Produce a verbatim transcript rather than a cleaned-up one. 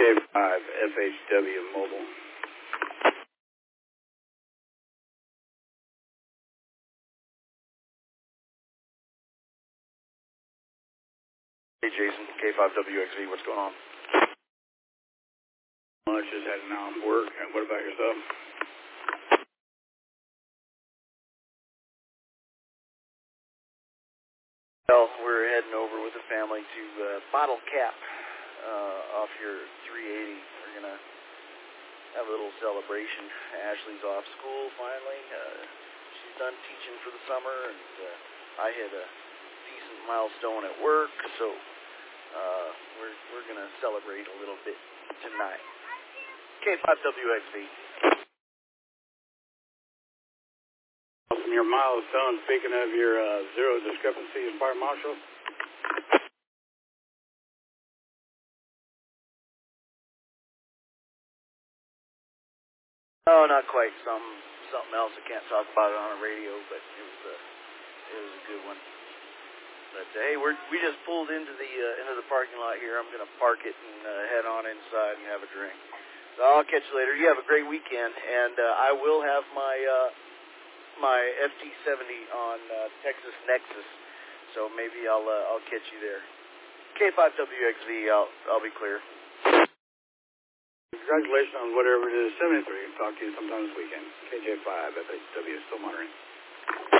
five F H W Mobile. Hey Jason, K five W X V, what's going on? Well, I just had an hour of work. And what about yourself? Well, we're heading over with the family to uh, Bottle Cap uh, off your three eighty. We're going to have a little celebration. Ashley's off school finally. Uh, she's done teaching for the summer, and uh, I hit a decent milestone at work, so uh, we're, we're going to celebrate a little bit tonight. K five W X V. From your milestone, speaking of your uh, zero discrepancies, Fire Marshal. Oh, not quite. Some something else. I can't talk about it on the radio, but it was a it was a good one. But uh, hey, we're we just pulled into the uh, into the parking lot here. I'm gonna park it and uh, head on inside and have a drink. So I'll catch you later. You have a great weekend, and uh, I will have my uh, my F T seventy on uh, Texas Nexus. So maybe I'll uh, I'll catch you there. K five W X V. I'll I'll be clear. Congratulations on whatever it is, seventy-three. Talk to you sometime this weekend. K J five F H W, still monitoring.